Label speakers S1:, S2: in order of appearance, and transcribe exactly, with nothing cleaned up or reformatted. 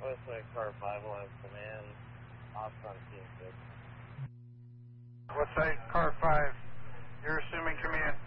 S1: Westside car five will have command, ops on team six.
S2: Westside car five, you're assuming command.